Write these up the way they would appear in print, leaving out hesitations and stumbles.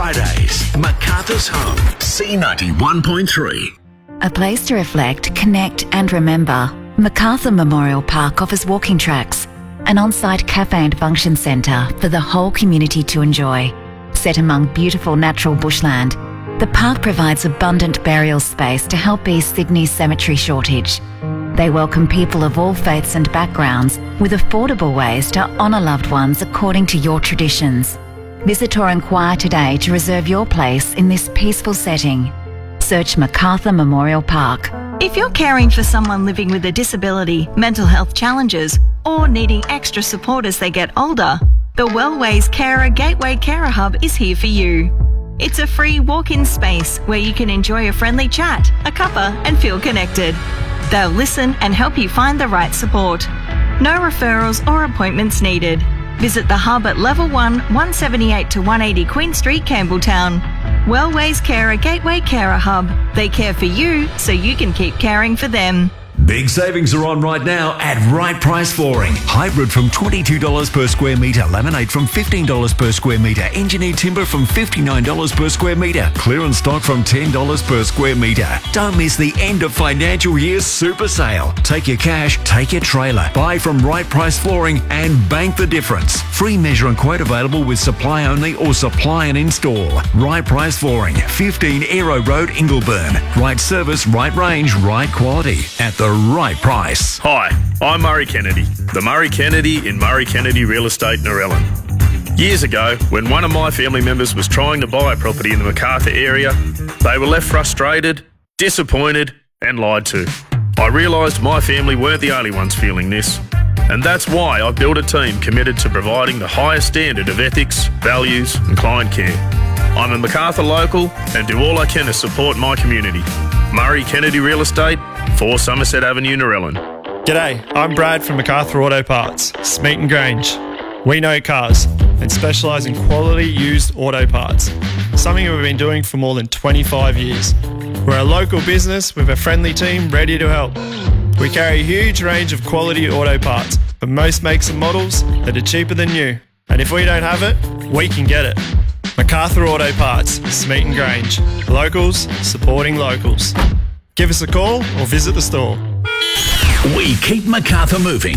Fridays, Macarthur's home, C91.3. A place to reflect, connect and remember. Macarthur Memorial Park offers walking tracks, an on-site cafe and function centre for the whole community to enjoy. Set among beautiful natural bushland, the park provides abundant burial space to help ease Sydney's cemetery shortage. They welcome people of all faiths and backgrounds with affordable ways to honour loved ones according to your traditions. Visit or inquire today to reserve your place in this peaceful setting. Search Macarthur Memorial Park. If you're caring for someone living with a disability, mental health challenges, or needing extra support as they get older, the Wellways Carer Gateway Carer Hub is here for you. It's a free walk-in space where you can enjoy a friendly chat, a cuppa and feel connected. They'll listen and help you find the right support. No referrals or appointments needed. Visit the hub at Level 1, 178 to 180 Queen Street, Campbelltown. Wellways Carer Gateway Carer Hub. They care for you so you can keep caring for them. Big savings are on right now at Right Price Flooring. Hybrid from $22 per square metre. Laminate from $15 per square metre. Engineered timber from $59 per square metre. Clearance stock from $10 per square metre. Don't miss the end of financial year super sale. Take your cash, take your trailer. Buy from Right Price Flooring and bank the difference. Free measure and quote available with supply only or supply and install. Right Price Flooring, 15 Aero Road, Ingleburn. Right service, right range, right quality. At the right price. Hi, I'm Murray Kennedy, the Murray Kennedy in Murray Kennedy Real Estate Narellan. Years ago, when one of my family members was trying to buy a property in the Macarthur area, they were left frustrated, disappointed and lied to. I realised my family weren't the only ones feeling this, and that's why I built a team committed to providing the highest standard of ethics, values and client care. I'm a Macarthur local and do all I can to support my community. Murray Kennedy Real Estate, 4 Somerset Avenue, Narellan. G'day, I'm Brad from Macarthur Auto Parts, Smeaton Grange. We know cars and specialise in quality used auto parts, something we've been doing for more than 25 years. We're a local business with a friendly team ready to help. We carry a huge range of quality auto parts for most makes and models that are cheaper than new. And if we don't have it, we can get it. Macarthur Auto Parts, Smeaton Grange. Locals supporting locals. Give us a call or visit the store. We keep Macarthur moving.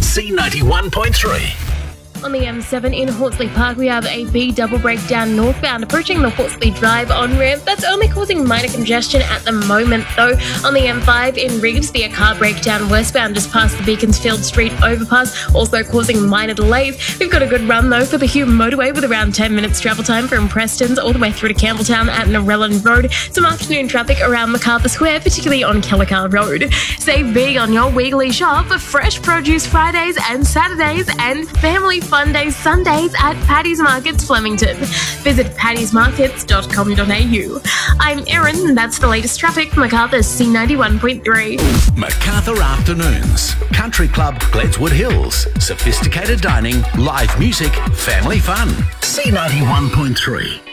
C91.3. On the M7 in Horsley Park, we have a B double breakdown northbound approaching the Horsley Drive on-ramp. That's only causing minor congestion at the moment, though. On the M5 in Revesby, a car breakdown westbound just past the Beaconsfield Street overpass, also causing minor delays. We've got a good run, though, for the Hume motorway with around 10 minutes travel time from Preston's all the way through to Campbelltown at Narellan Road. Some afternoon traffic around Macarthur Square, particularly on Kellicar Road. Save big on your weekly shop for fresh produce Fridays and Saturdays and family fun days Sundays at Paddy's Markets, Flemington. Visit paddysmarkets.com.au. I'm Erin, and that's the latest traffic. Macarthur's C91.3. Macarthur Afternoons. Country Club, Gledswood Hills. Sophisticated dining, live music, family fun. C91.3.